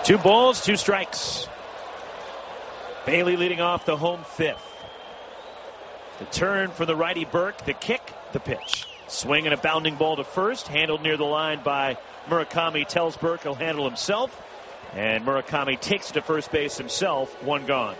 2 balls, 2 strikes. Bailey leading off the home 5th. The turn for the righty Burke, the kick, the pitch. Swing and a bounding ball to first, handled near the line by Murakami. Tells Burke he'll handle himself, and Murakami takes it to first base himself. 1 gone.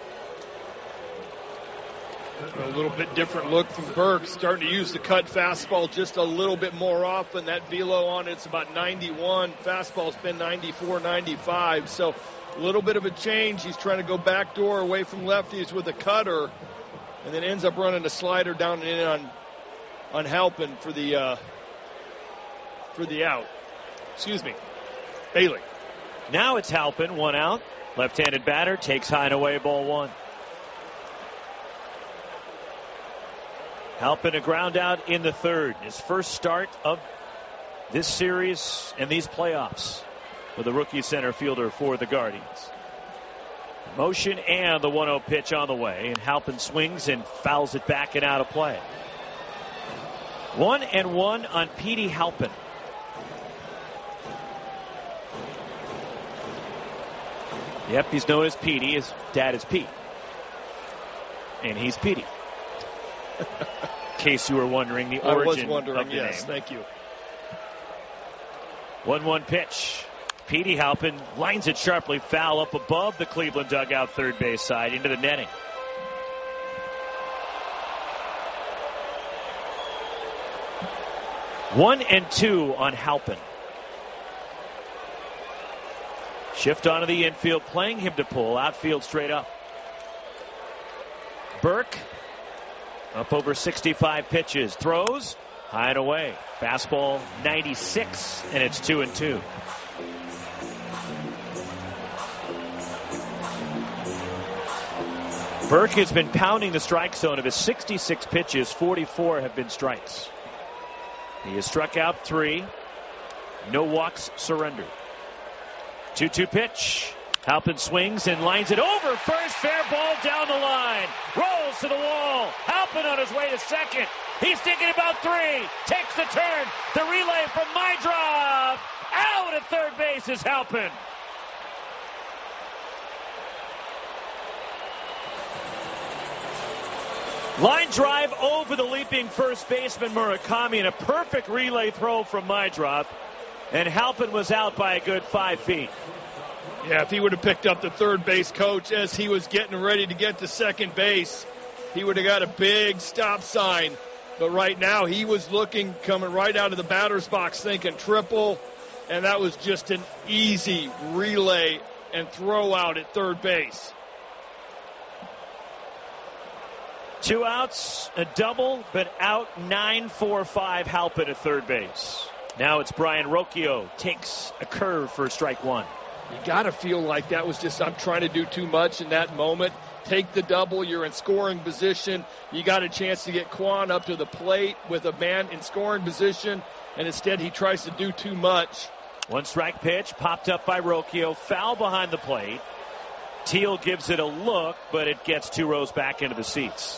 A little bit different look from Burke, starting to use the cut fastball just a little bit more often. That velo on it's about 91. Fastball's been 94, 95. So a little bit of a change. He's trying to go backdoor away from lefties with a cutter, and then ends up running a slider down and in on Halpin for the out. Excuse me, Bailey. Now it's Halpin, 1 out. Left-handed batter takes high and away, ball 1. Halpin a ground out in the 3rd. His first start of this series and these playoffs with a rookie center fielder for the Guardians. Motion and the 1-0 pitch on the way, and Halpin swings and fouls it back and out of play. 1-1 on Petey Halpin. Yep, he's known as Petey. His dad is Pete. And he's Petey. In case you were wondering the origin of the name. Thank you. 1-1 pitch. Petey Halpin lines it sharply foul up above the Cleveland dugout third base side into the netting. One and 2 on Halpin. Shift onto the infield, playing him to pull. Outfield straight up. Burke up over 65 pitches. Throws high and away. Fastball 96, and it's 2-2. Burke has been pounding the strike zone. Of his 66 pitches, 44 have been strikes. He has struck out 3. No walks surrendered. 2-2 pitch. Halpin swings and lines it over first. Fair ball down the line. Rolls to the wall. Halpin on his way to second. He's thinking about 3. Takes the turn. The relay from Meidroff. Out at third base is Halpin. Line drive over the leaping first baseman Murakami, and a perfect relay throw from Meidroff. And Halpin was out by a good 5 feet. Yeah, if he would have picked up the third base coach as he was getting ready to get to second base, he would have got a big stop sign. But right now, he was looking, coming right out of the batter's box, thinking triple, and that was just an easy relay and throw out at third base. 2 outs, a double, but out 9-4-5 Halpin at third base. Now it's Brian Rocchio, takes a curve for strike 1. You got to feel like that was just, I'm trying to do too much in that moment. Take the double, you're in scoring position. You got a chance to get Kwan up to the plate with a man in scoring position, and instead he tries to do too much. 1 strike pitch, popped up by Rocchio, foul behind the plate. Teal gives it a look, but it gets 2 rows back into the seats.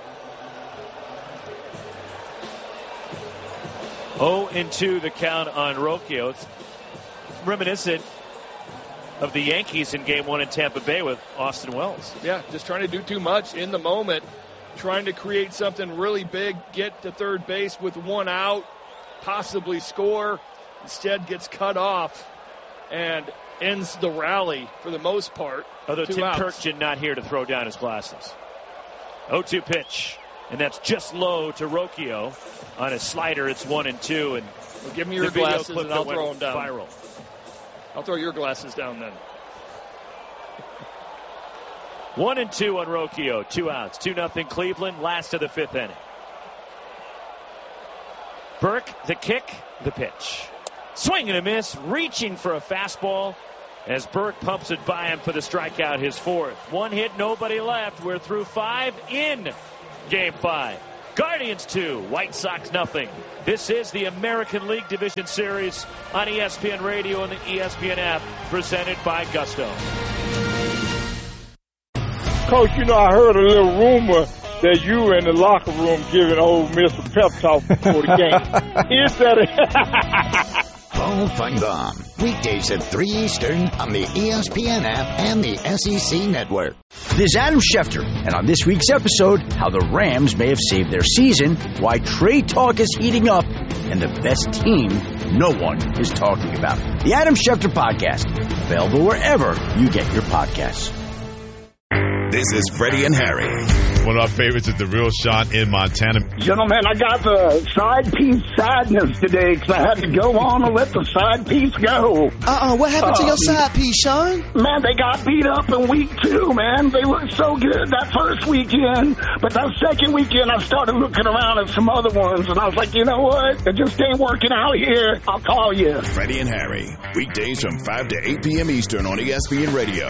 0-2 the count on Rocchio. It's reminiscent of the Yankees in Game 1 in Tampa Bay with Austin Wells. Yeah, just trying to do too much in the moment, trying to create something really big, get to third base with 1 out, possibly score. Instead gets cut off and ends the rally for the most part. Although Tim outs. Kirkjian not here to throw down his glasses. 0-2 pitch. And that's just low to Rocchio. On a slider, it's 1-2. And well, give me your glasses and I'll throw them down. Viral. I'll throw your glasses down then. 1-2 on Rocchio. 2 outs. 2-0 Cleveland. Last of the 5th inning. Burke, the kick, the pitch. Swing and a miss. Reaching for a fastball as Burke pumps it by him for the strikeout, his 4th. 1 hit, nobody left. We're through 5 in Game 5. Guardians 2, White Sox nothing. This is the American League Division Series on ESPN Radio and the ESPN app, presented by Gusto. Coach, you know, I heard a little rumor that you were in the locker room giving old Miss a pep talk before the game. Is that Paul Feinbaum, Weekdays at 3 Eastern on the ESPN app and the SEC Network. This is Adam Schefter, and on this week's episode, how the Rams may have saved their season, why trade talk is heating up, and the best team no one is talking about. The Adam Schefter Podcast, available wherever you get your podcasts. This is Freddie and Harry. One of our favorites is The Real Sean in Montana. Gentlemen, I got the side piece sadness today because I had to go on and let the side piece go. What happened to your side piece, Sean? Man, they got beat up in week 2, man. They looked so good that first weekend. But that second weekend, I started looking around at some other ones, and I was like, you know what? It just ain't working out here. I'll call you. Freddie and Harry. Weekdays from 5 to 8 p.m. Eastern on ESPN Radio.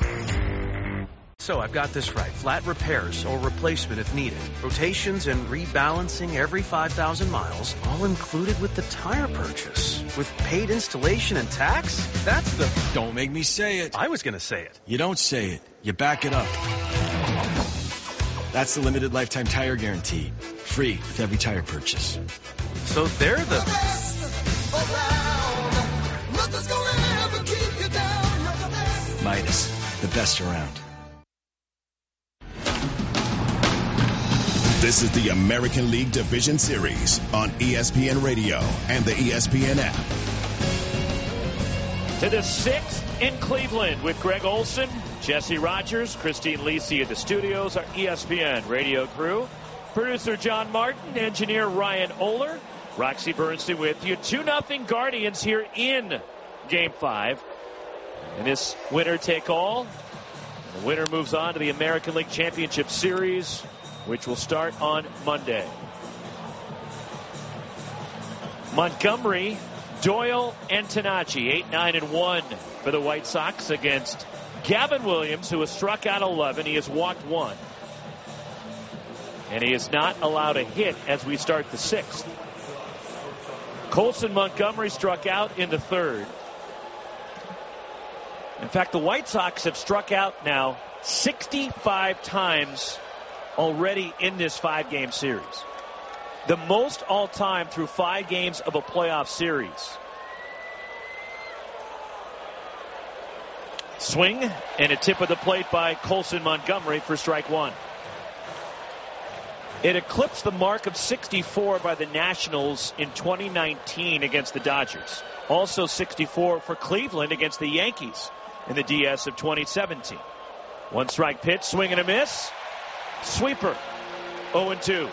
So I've got this right. Flat repairs or replacement if needed. Rotations and rebalancing every 5,000 miles, all included with the tire purchase. With paid installation and tax? That's the... Don't make me say it. I was going to say it. You don't say it. You back it up. That's the limited lifetime tire guarantee. Free with every tire purchase. So they're the... Midas, the best around. This is the American League Division Series on ESPN Radio and the ESPN app. To the 6th in Cleveland with Greg Olson, Jesse Rogers, Christine Lisi at the studios, our ESPN radio crew, producer John Martin, engineer Ryan Oler, Roxy Bernstein with you. 2-0 Guardians here in Game 5. And this winner take all. The winner moves on to the American League Championship Series, which will start on Monday. Montgomery, Doyle, and Tenaci, 8-9-1 for the White Sox against Gavin Williams, who has struck out 11. He has walked 1. And he is not allowed a hit as we start the 6th. Colson Montgomery struck out in the 3rd. In fact, the White Sox have struck out now 65 times already in this 5-game series. The most all-time through 5 games of a playoff series. Swing and a tip of the plate by Colson Montgomery for strike 1. It eclipsed the mark of 64 by the Nationals in 2019 against the Dodgers. Also 64 for Cleveland against the Yankees in the DS of 2017. 1-strike pitch, swing and a miss. Sweeper, 0-2.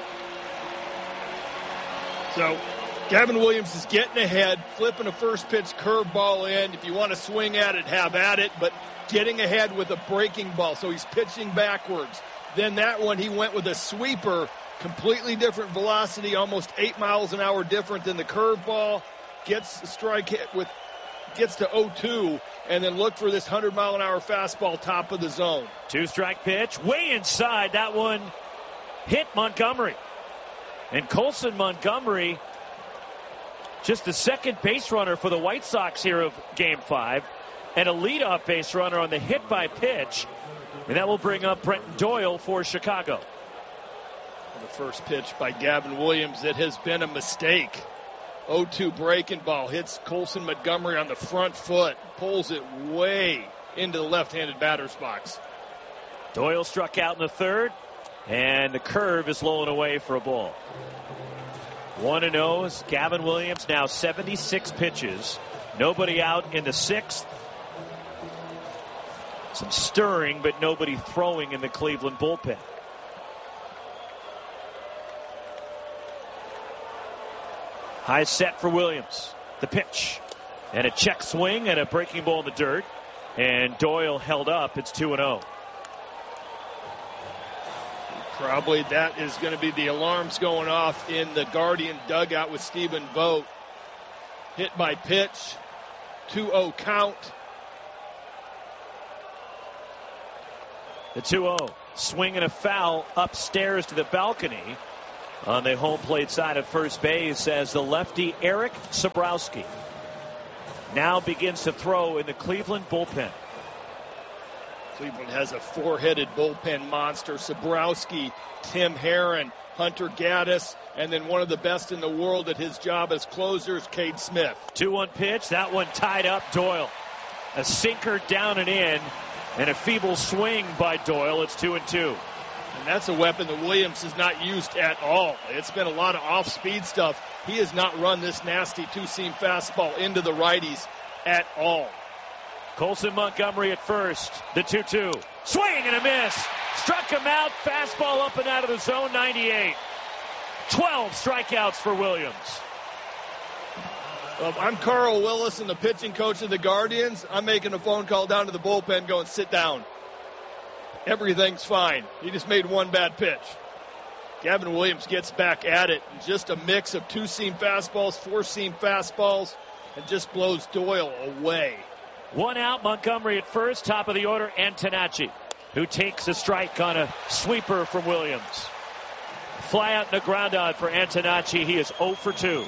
So Gavin Williams is getting ahead, flipping a first pitch curveball in. If you want to swing at it, have at it, but getting ahead with a breaking ball. So he's pitching backwards. Then that one, he went with a sweeper, completely different velocity, almost 8 miles an hour different than the curveball. Gets the strike hit with, gets to 0-2, and then look for this 100-mile-an-hour fastball top of the zone. 2-strike pitch, way inside. That one hit Montgomery. And Colson Montgomery, just the second base runner for the White Sox here of Game 5, and a leadoff base runner on the hit by pitch. And that will bring up Brenton Doyle for Chicago. The first pitch by Gavin Williams, that has been a mistake. 0-2 breaking ball, hits Colson Montgomery on the front foot, pulls it way into the left-handed batter's box. Doyle struck out in the 3rd, and the curve is low and away for a ball. 1-0 is Gavin Williams, now 76 pitches. Nobody out in the 6th. Some stirring, but nobody throwing in the Cleveland bullpen. High set for Williams. The pitch. And a check swing and a breaking ball in the dirt. And Doyle held up. It's 2-0. Probably that is going to be the alarms going off in the Guardian dugout with Stephen Vogt. Hit by pitch. 2-0 count. The 2-0. Swing and a foul upstairs to the balcony on the home plate side of first base as the lefty Eric Sabrowski now begins to throw in the Cleveland bullpen. Cleveland has a four-headed bullpen monster. Sabrowski, Tim Herron, Hunter Gaddis, and then one of the best in the world at his job as closers, Cade Smith. 2-1 pitch. That one tied up Doyle. A sinker down and in, and a feeble swing by Doyle. It's 2-2. And that's a weapon that Williams has not used at all. It's been a lot of off-speed stuff. He has not run this nasty two-seam fastball into the righties at all. Colson Montgomery at first. The 2-2. Swing and a miss. Struck him out. Fastball up and out of the zone. 98. 12 strikeouts for Williams. I'm Carl Willis and the pitching coach of the Guardians. I'm making a phone call down to the bullpen going, sit down. Everything's fine. He just made one bad pitch. Gavin Williams gets back at it. Just a mix of two-seam fastballs, four-seam fastballs, and just blows Doyle away. One out, Montgomery at first. Top of the order, Antonacci, who takes a strike on a sweeper from Williams. Fly out and a ground out for Antonacci. He is 0 for 2.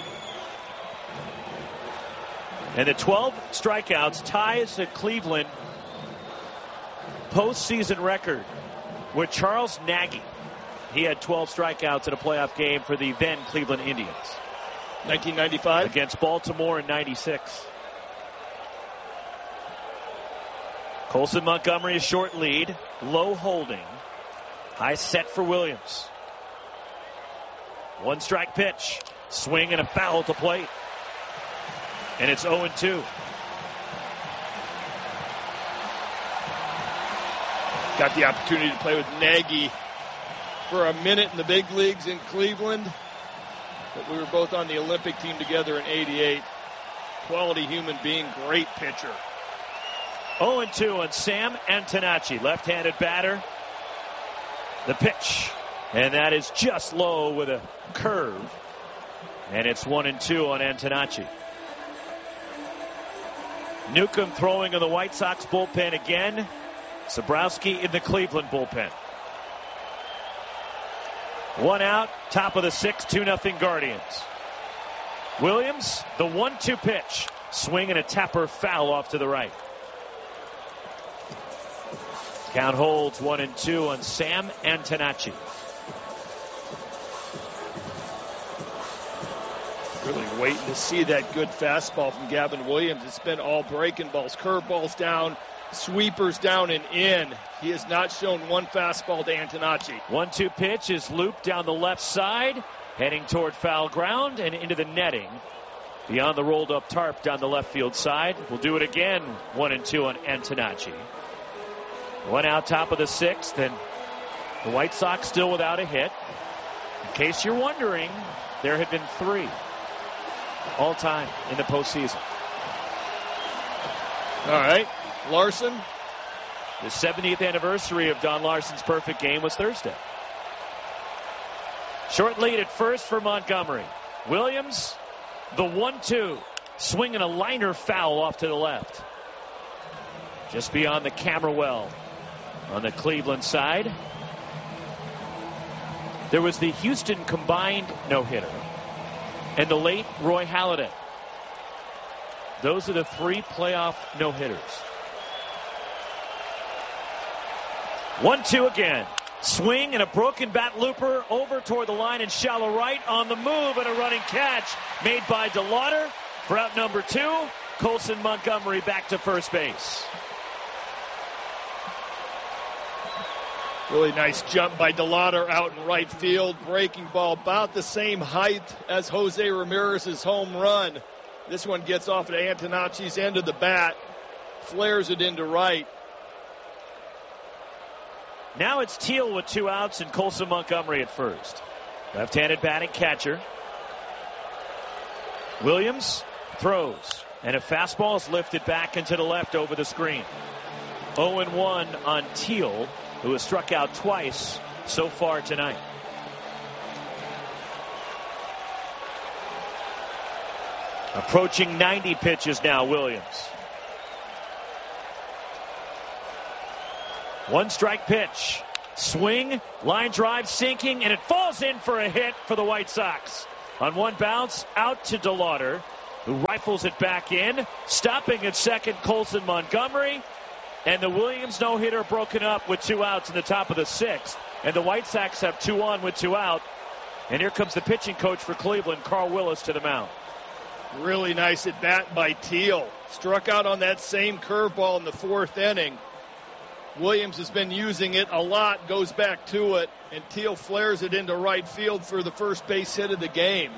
And the 12 strikeouts ties the Cleveland postseason record with Charles Nagy. He had 12 strikeouts in a playoff game for the then Cleveland Indians. 1995? Against Baltimore in 96. Colson Montgomery, a short lead. Low holding. High set for Williams. One strike pitch. Swing and a foul to plate. And it's 0-2. Got the opportunity to play with Nagy for a minute in the big leagues in Cleveland. But we were both on the Olympic team together in '88. Quality human being, great pitcher. 0-2 on Sam Antonacci, left-handed batter. The pitch, and that is just low with a curve. And it's 1-2 on Antonacci. Newcomb throwing in the White Sox bullpen again. Sabrowski in the Cleveland bullpen. One out, top of the 6th, 2-0 Guardians. Williams, the 1-2 pitch. Swing and a tapper foul off to the right. Count holds 1-2 on Sam Antonacci. Really waiting to see that good fastball from Gavin Williams. It's been all breaking balls, curveballs down, sweepers down and in. He has not shown one fastball to Antonacci. 1-2 pitch is looped down the left side, heading toward foul ground and into the netting. Beyond the rolled up tarp down the left field side. We'll do it again. 1-2 on Antonacci. One out, top of the 6th, and the White Sox still without a hit. In case you're wondering, there had been 3 all time in the postseason. All right, Larson. The 70th anniversary of Don Larson's perfect game was Thursday. Short lead at first for Montgomery. Williams, the 1-2, swinging a liner foul off to the left. Just beyond the camera well on the Cleveland side. There was the Houston combined no-hitter and the late Roy Halladay. Those are the 3 playoff no-hitters. 1-2 again. Swing and a broken bat looper over toward the line and shallow right. On the move and a running catch made by DeLauder. For out number 2, Colson Montgomery back to first base. Really nice jump by DeLauder out in right field. Breaking ball about the same height as Jose Ramirez's home run. This one gets off at Antonacci's end of the bat. Flares it into right. Now it's Teal with 2 outs and Colson Montgomery at first. Left-handed batting catcher. Williams throws. And a fastball is lifted back into the left over the screen. 0-1 on Teal, who has struck out twice so far tonight. Approaching 90 pitches now, Williams. One strike pitch. Swing, line drive sinking, and it falls in for a hit for the White Sox. On one bounce, out to DeLauder, who rifles it back in. Stopping at second, Colson Montgomery. And the Williams no-hitter broken up with 2 outs in the top of the 6th. And the White Sox have 2 on with 2 out. And here comes the pitching coach for Cleveland, Carl Willis, to the mound. Really nice at bat by Teal. Struck out on that same curveball in the 4th inning. Williams has been using it a lot, goes back to it, and Teal flares it into right field for the first base hit of the game.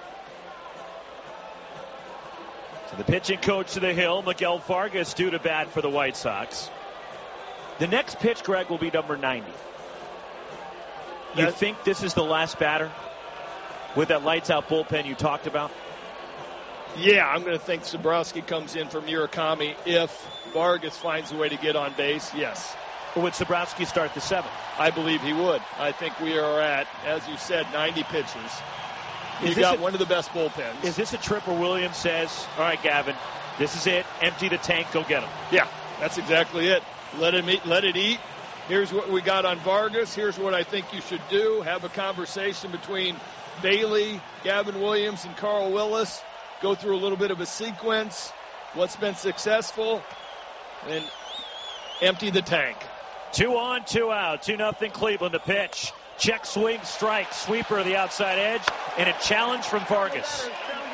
So the pitching coach to the hill, Miguel Vargas, due to bat for the White Sox. The next pitch, Greg, will be number 90. You think this is the last batter with that lights-out bullpen you talked about? Yeah, I'm going to think Sabrowski comes in for Murakami if Vargas finds a way to get on base, yes. Or would Sabrowski start the 7th? I believe he would. I think we are at, as you said, 90 pitches. He's got one of the best bullpens. Is this a trip where Williams says, all right, Gavin, this is it. Empty the tank. Go get him. Yeah, that's exactly it. Let it eat. Here's what we got on Vargas. Here's what I think you should do. Have a conversation between Bailey, Gavin Williams, and Carl Willis. Go through a little bit of a sequence. What's been successful. And empty the tank. 2 on, 2 out. 2-0 Cleveland. The pitch. Check swing, strike, sweeper of the outside edge, and a challenge from Vargas.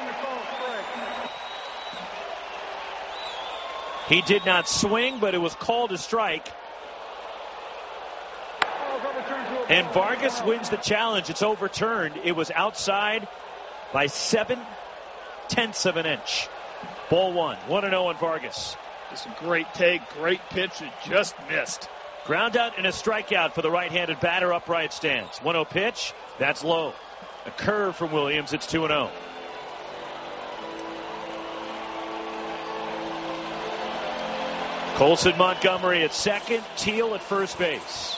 He did not swing, but it was called a strike. And Vargas wins the challenge. It's overturned. It was outside by 7/10 of an inch. Ball 1. 1-0 on Vargas. It's a great take, great pitch. It just missed. Ground out and a strikeout for the right-handed batter, upright stance. 1-0 pitch. That's low. A curve from Williams. It's 2-0. Colson Montgomery at second. Teal at first base.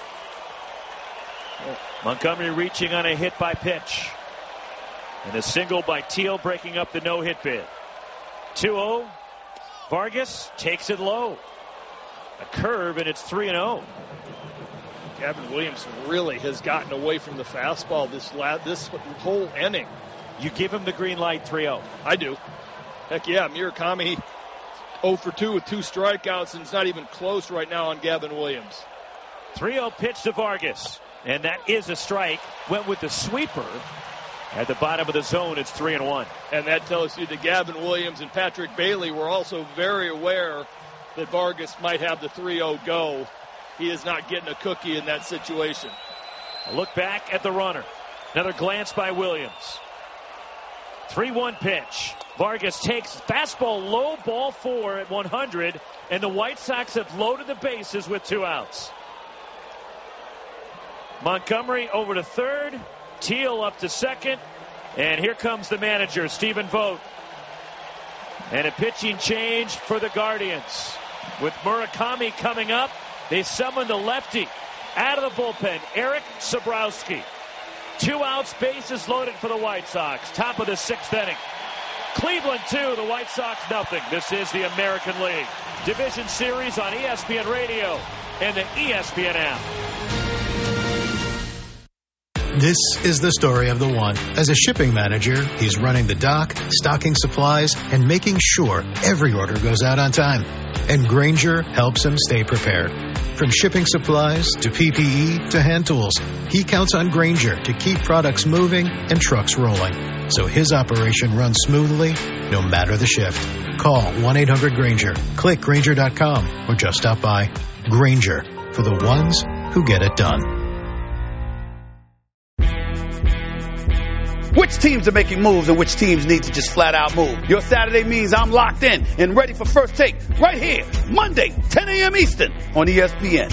Montgomery reaching on a hit by pitch. And a single by Teal breaking up the no-hit bid. 2-0. Vargas takes it low. A curve, and it's 3-0. Gavin Williams really has gotten away from the fastball this whole inning. You give him the green light, 3-0. I do. Heck yeah, Murakami 0 for 2 with 2 strikeouts, and it's not even close right now on Gavin Williams. 3-0 pitch to Vargas, and that is a strike. Went with the sweeper. At the bottom of the zone, it's 3-1. And that tells you that Gavin Williams and Patrick Bailey were also very aware that Vargas might have the 3-0 go. He is not getting a cookie in that situation. A look back at the runner. Another glance by Williams. 3-1 pitch. Vargas takes fastball low, ball 4 at 100, and the White Sox have loaded the bases with 2 outs. Montgomery over to third. Teal up to second. And here comes the manager, Stephen Vogt. And a pitching change for the Guardians. With Murakami coming up, they summon the lefty out of the bullpen, Eric Sabrowski. 2 outs, bases loaded for the White Sox. Top of the 6th inning. Cleveland 2, the White Sox nothing. This is the American League Division Series on ESPN Radio and the ESPN app. This is the story of the one. As a shipping manager, he's running the dock, stocking supplies, and making sure every order goes out on time. And Grainger helps him stay prepared. From shipping supplies to PPE to hand tools, he counts on Grainger to keep products moving and trucks rolling, so his operation runs smoothly no matter the shift. Call 1-800-GRAINGER, click Grainger.com, or just stop by. Grainger, for the ones who get it done. Which teams are making moves and which teams need to just flat out move? Your Saturday means I'm locked in and ready for First Take right here, Monday, 10 a.m. Eastern on ESPN.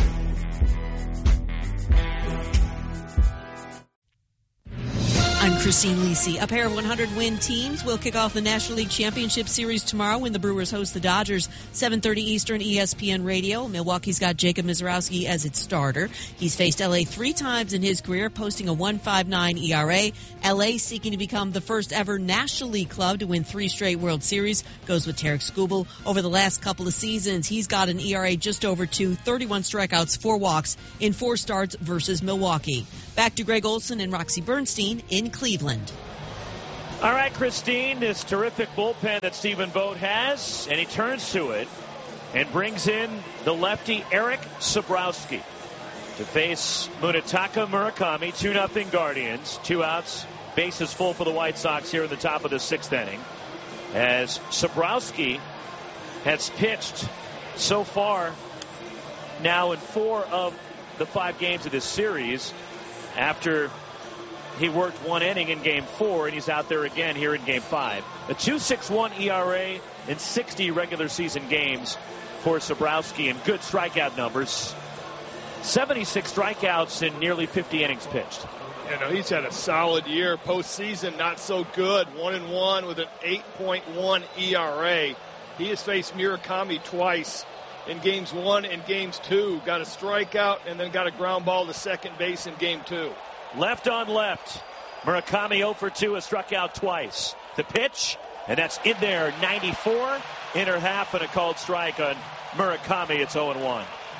I'm Christine Lisi. A pair of 100-win teams will kick off the National League Championship Series tomorrow when the Brewers host the Dodgers, 7:30 Eastern, ESPN Radio. Milwaukee's got Jacob Misiorowski as its starter. He's faced L.A. 3 times in his career, posting a 1.59 ERA. L.A. seeking to become the first ever National League club to win 3 straight World Series, goes with Tarek Skubal. Over the last couple of seasons, he's got an ERA just over 2, 31 strikeouts, 4 walks in 4 starts versus Milwaukee. Back to Greg Olson and Roxy Bernstein in Cleveland. All right, Christine, this terrific bullpen that Stephen Vogt has, and he turns to it. and brings in the lefty Eric Sabrowski to face Munetaka Murakami. 2-0 Guardians. 2 outs. Bases full for the White Sox here in the top of the 6th inning. As Sabrowski has pitched so far now in 4 of the 5 games of this series, after he worked 1 inning in Game 4, and he's out there again here in Game 5. A 2.61 ERA in 60 regular season games for Sabrowski, and good strikeout numbers. 76 strikeouts in nearly 50 innings pitched. You know, he's had a solid year. Postseason, not so good. 1-1 with an 8.1 ERA. He has faced Murakami twice in Games 1 and Games 2. Got a strikeout and then got a ground ball to second base in Game 2. Left on left. Murakami 0 for 2 has struck out twice. The pitch, and that's in there. 94, inner half, and a called strike on Murakami. It's 0-1.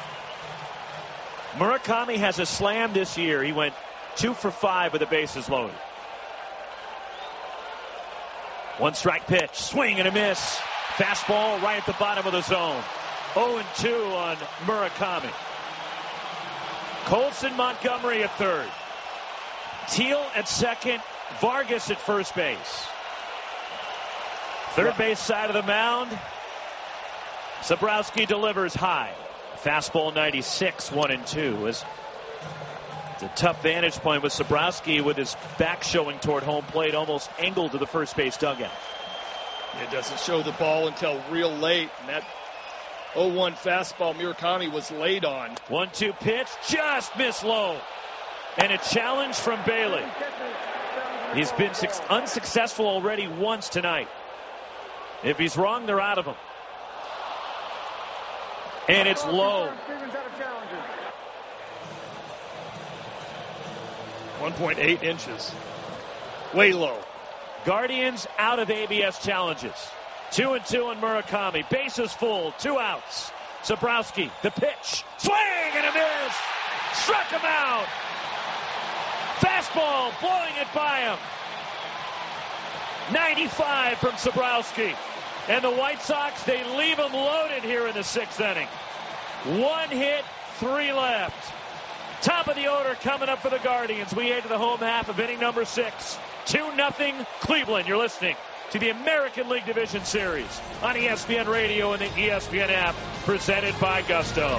Murakami has a slam this year. He went 2 for 5 with the bases loaded. 1 strike pitch. Swing and a miss. Fastball right at the bottom of the zone. 0-2 on Murakami. Colson Montgomery at third. Teal at second. Vargas at first base. Third base side of the mound. Sabrowski delivers high. Fastball 96, 1-2. It's a tough vantage point with Sabrowski with his back showing toward home plate, almost angled to the first base dugout. It doesn't show the ball until real late, and that 0-1 fastball Murakami was laid on. 1-2 pitch, just missed low. And a challenge from Bailey. He's been unsuccessful already once tonight. If he's wrong, they're out of him. And it's low. 1.8 inches. Way low. Guardians out of ABS challenges. 2-2 on Murakami. Bases full. 2 outs. Sabrowski, the pitch. Swing and a miss. Struck him out. Fastball blowing it by him. 95 from Sabrowski. And the White Sox, they leave him loaded here in the 6th inning. 1 hit, 3 left. Top of the order coming up for the Guardians. We head to the home half of inning number 6. 2-0 Cleveland. You're listening to the American League Division Series on ESPN Radio and the ESPN app, presented by Gusto.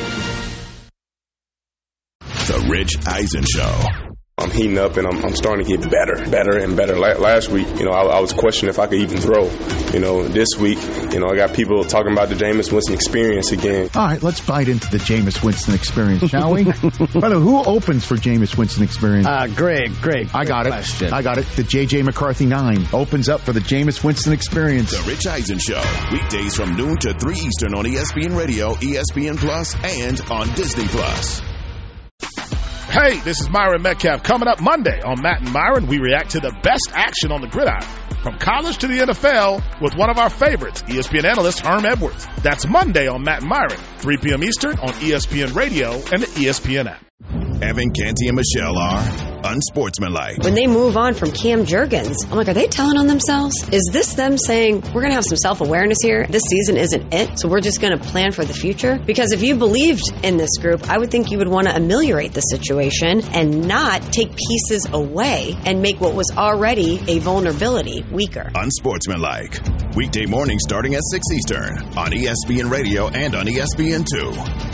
The Rich Eisen Show. I'm heating up and I'm starting to get better and better. Last week, I was questioning if I could even throw. This week, I got people talking about the Jameis Winston experience again. All right, let's bite into the Jameis Winston experience, shall we? By the way, who opens for Jameis Winston experience? Greg. I got it. The J.J. McCarthy 9 opens up for the Jameis Winston experience. The Rich Eisen Show, weekdays from noon to 3 Eastern on ESPN Radio, ESPN Plus, and on Disney Plus. Hey, this is Myron Metcalf. Coming up Monday on Matt and Myron, we react to the best action on the gridiron, from college to the NFL, with one of our favorites, ESPN analyst Herm Edwards. That's Monday on Matt and Myron, 3 p.m. Eastern on ESPN Radio and the ESPN app. Evan Canty and Michelle are unsportsmanlike. When they move on from Cam Jurgens, I'm like, are they telling on themselves? Is this them saying, we're going to have some self-awareness here? This season isn't it, so we're just going to plan for the future? Because if you believed in this group, I would think you would want to ameliorate the situation and not take pieces away and make what was already a vulnerability weaker. Unsportsmanlike. Weekday mornings starting at 6 Eastern on ESPN Radio and on ESPN2.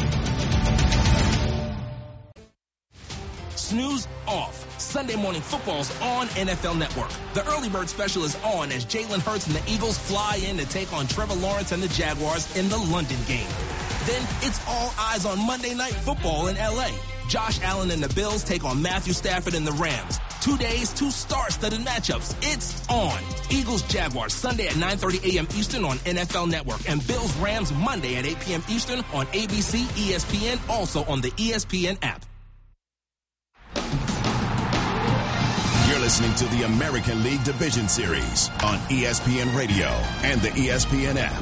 Snooze off. Sunday Morning Football's on NFL Network. The early bird special is on as Jalen Hurts and the Eagles fly in to take on Trevor Lawrence and the Jaguars in the London game. Then it's all eyes on Monday Night Football in L.A. Josh Allen and the Bills take on Matthew Stafford and the Rams. 2 days, 2 star-studded matchups. It's on. Eagles-Jaguars Sunday at 9:30 a.m. Eastern on NFL Network. And Bills-Rams Monday at 8 p.m. Eastern on ABC, ESPN, also on the ESPN app. You're listening to the American League Division Series on ESPN Radio and the ESPN app.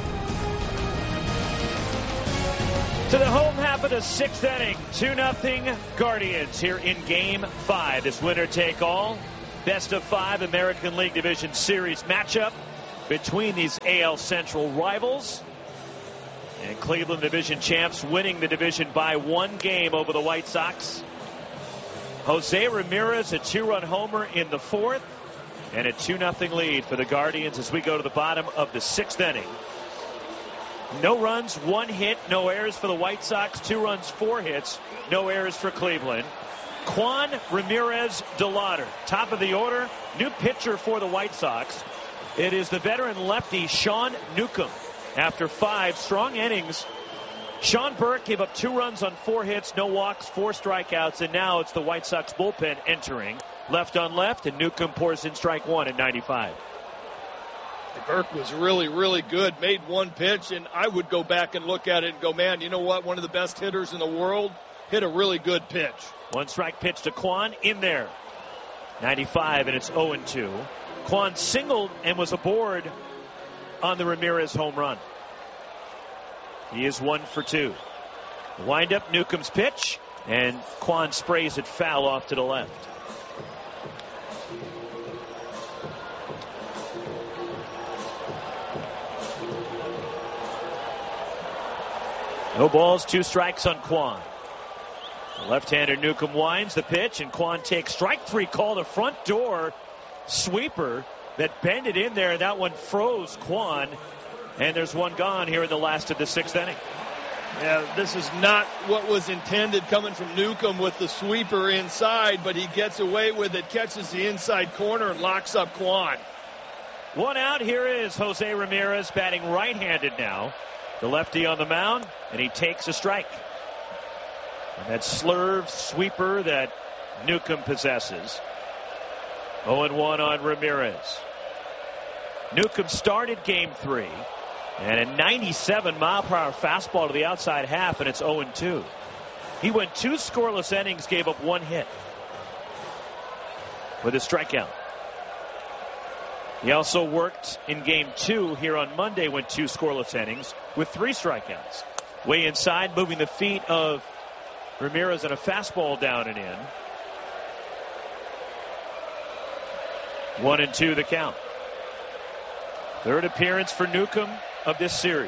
To the home half of the 6th inning, 2-0 Guardians here in Game 5. This winner-take-all, best-of-5 American League Division Series matchup between these AL Central rivals. And Cleveland division champs winning the division by 1 game over the White Sox. Jose Ramirez, a 2-run homer in the 4th, and a 2-0 lead for the Guardians as we go to the bottom of the 6th inning. No runs, 1 hit, no errors for the White Sox. 2 runs, 4 hits, no errors for Cleveland. Juan Ramirez de Lauder, top of the order, new pitcher for the White Sox. It is the veteran lefty Sean Newcomb. After 5 strong innings, Sean Burke gave up 2 runs on 4 hits, no walks, 4 strikeouts, and now it's the White Sox bullpen entering. Left on left, and Newcomb pours in strike 1 at 95. Burke was really, really good. Made 1 pitch, and I would go back and look at it and go, man, you know what? One of the best hitters in the world hit a really good pitch. 1 strike pitch to Kwan in there. 95, and it's 0-2. Kwan singled and was aboard on the Ramirez home run. He is 1 for 2. Wind up, Newcomb's pitch, and Kwan sprays it foul off to the left. No balls, 2 strikes on Kwan. The left-hander Newcomb winds the pitch, and Kwan takes strike 3 call, the front door sweeper that bended in there. That one froze Kwan, and there's 1 gone here in the last of the 6th inning. Yeah, this is not what was intended coming from Newcomb with the sweeper inside, but he gets away with it, catches the inside corner, and locks up Kwan. 1 out. Here is Jose Ramirez batting right-handed now. The lefty on the mound, and he takes a strike. And that slurve sweeper that Newcomb possesses. 0-1 on Ramirez. Newcomb started game 3. And a 97-mile-per-hour fastball to the outside half, and it's 0-2. He went 2 scoreless innings, gave up 1 hit with a strikeout. He also worked in game 2 here on Monday, went 2 scoreless innings with 3 strikeouts. Way inside, moving the feet of Ramirez, and a fastball down and in. 1-2 the count. 3rd appearance for Newcomb of this series.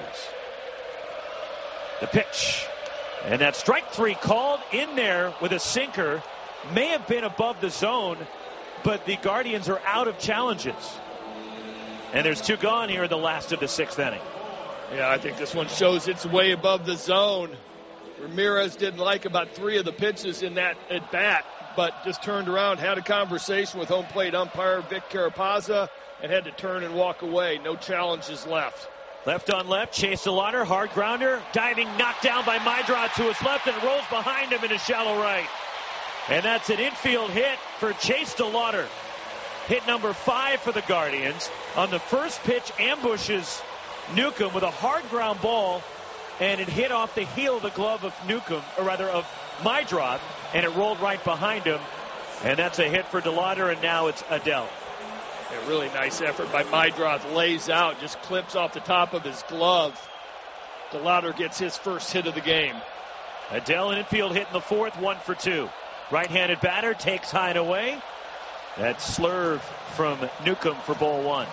The pitch, and that strike 3 called in there with a sinker. May have been above the zone, but the Guardians are out of challenges. And there's 2 gone here in the last of the 6th inning. Yeah, I think this one shows it's way above the zone. Ramirez didn't like about 3 of the pitches in that at bat, but just turned around, had a conversation with home plate umpire Vic Carapazza, and had to turn and walk away. No challenges left. Left on left, Chase DeLauder, hard grounder, diving, knocked down by Meidroth to his left, and rolls behind him into shallow right. And that's an infield hit for Chase DeLauder. Hit number 5 for the Guardians. On the first pitch, ambushes Newcomb with a hard ground ball, and it hit off the heel of the glove of Newcomb, or rather of Meidroth, and it rolled right behind him. And that's a hit for DeLauder, and now it's Adell. A really nice effort by Meidroth. Lays out, just clips off the top of his glove. DeLauder gets his first hit of the game. Adell, an infield hit in the 4th, 1 for 2. Right-handed batter takes high and away. That slurve from Newcomb for ball 1.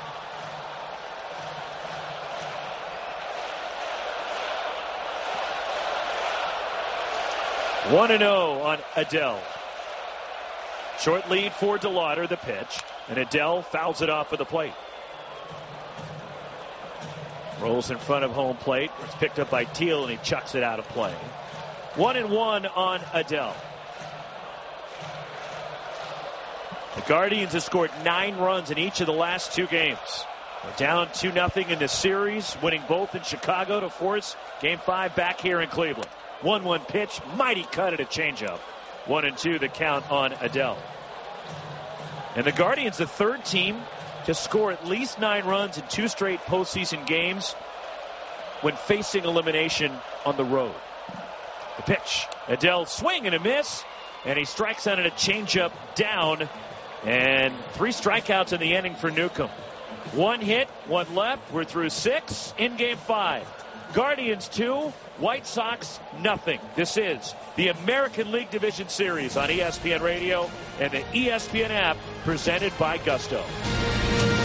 One 1-0 on Adell. Short lead for DeLauder, the pitch, and Adell fouls it off at the plate. Rolls in front of home plate. It's picked up by Teal, and he chucks it out of play. 1-1 on Adell. The Guardians have scored 9 runs in each of the last 2 games. They're down 2-0 in this series, winning both in Chicago to force Game 5 back here in Cleveland. 1-1 pitch, mighty cut at a changeup. 1-2 the count on Adell. And the Guardians, the 3rd team to score at least 9 runs in 2 straight postseason games when facing elimination on the road. The pitch, Adell swing and a miss, and he strikes on it, a changeup down, and 3 strikeouts in the inning for Newcomb. 1 hit, 1 left. We're through 6 in Game 5. Guardians 2, White Sox nothing. This is the American League Division Series on ESPN Radio and the ESPN app, presented by Gusto.